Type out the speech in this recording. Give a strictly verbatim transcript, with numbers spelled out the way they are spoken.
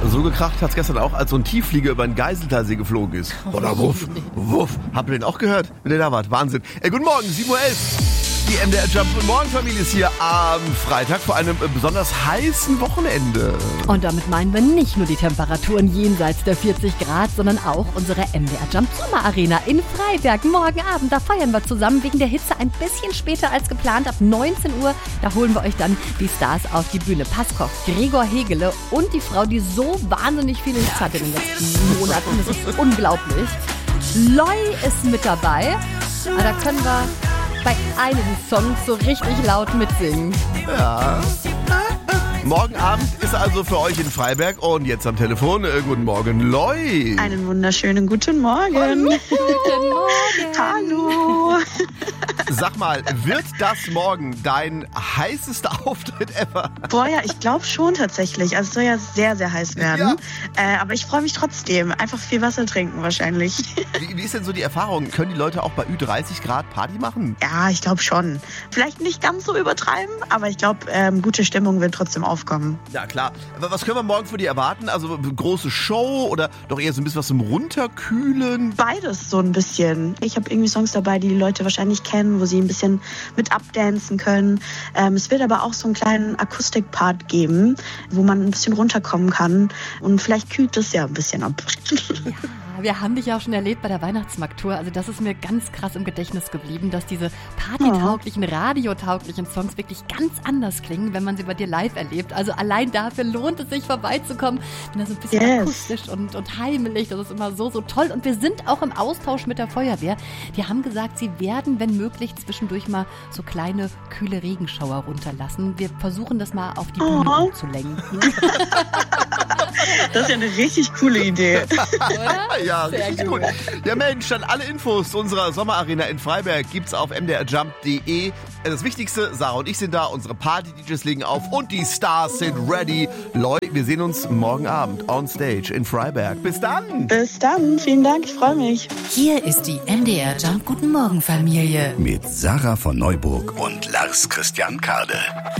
So gekracht hat es gestern auch, als so ein Tiefflieger über den Geiseltalsee geflogen ist. Oder wuff, wuff. Habt ihr den auch gehört, wenn ihr da wart? Wahnsinn. Ey, guten Morgen, sieben Uhr elf. Die M D R Jump Guten Morgen Familie ist hier am Freitag vor einem besonders heißen Wochenende. Und damit meinen wir nicht nur die Temperaturen jenseits der vierzig Grad, sondern auch unsere M D R Jump Sommer Arena in Freiberg. Morgen Abend, da feiern wir zusammen wegen der Hitze ein bisschen später als geplant. Ab neunzehn Uhr, da holen wir euch dann die Stars auf die Bühne. Paskov, Gregor Hegele und die Frau, die so wahnsinnig viele Hits hat in den letzten Monaten. Das ist unglaublich. Loi ist mit dabei. Aber da können wir bei einigen Songs so richtig laut mitsingen. Ja. Morgen Abend ist also für euch in Freiberg und jetzt am Telefon, äh, guten Morgen, Loi. Einen wunderschönen guten Morgen. Hallo. Guten Morgen. Hallo. Sag mal, wird das morgen dein heißester Auftritt ever? Boah, ja, ich glaube schon tatsächlich. Also es soll ja sehr, sehr heiß werden. Ja. Äh, aber ich freue mich trotzdem. Einfach viel Wasser trinken wahrscheinlich. Wie, wie ist denn so die Erfahrung? Können die Leute auch bei Ü dreißig Grad Party machen? Ja, ich glaube schon. Vielleicht nicht ganz so übertreiben, aber ich glaube, ähm, gute Stimmung wird trotzdem aufkommen. Ja, klar. Aber was können wir morgen für die erwarten? Also große Show oder doch eher so ein bisschen was zum Runterkühlen? Beides so ein bisschen. Ich habe irgendwie Songs dabei, die die Leute wahrscheinlich kennen, wo sie ein bisschen mit abdancen können. Ähm, es wird aber auch so einen kleinen Akustikpart geben, wo man ein bisschen runterkommen kann. Und vielleicht kühlt das ja ein bisschen ab. Ja. Wir haben dich ja auch schon erlebt bei der Weihnachtsmarkttour. Also das ist mir ganz krass im Gedächtnis geblieben, dass diese partytauglichen, radiotauglichen Songs wirklich ganz anders klingen, wenn man sie bei dir live erlebt. Also allein dafür lohnt es sich, vorbeizukommen. Wenn das so ein bisschen yes. akustisch und, und heimelig, das ist immer so, so toll. Und wir sind auch im Austausch mit der Feuerwehr. Die haben gesagt, sie werden, wenn möglich, zwischendurch mal so kleine, kühle Regenschauer runterlassen. Wir versuchen das mal auf die Bühne oh. umzulenken. Das ist ja eine richtig coole Idee. Oder? Ja, sehr richtig gut. Ja Mensch, dann alle Infos zu unserer Sommerarena in Freiberg gibt's auf m d r jump punkt d e. Das Wichtigste, Sarah und ich sind da, unsere Party-D Js legen auf und die Stars sind ready. Leute, wir sehen uns morgen Abend on stage in Freiberg. Bis dann! Bis dann, vielen Dank, ich freue mich. Hier ist die M D R Jump Guten Morgen Familie. Mit Sarah von Neuburg und Lars Christian Kade.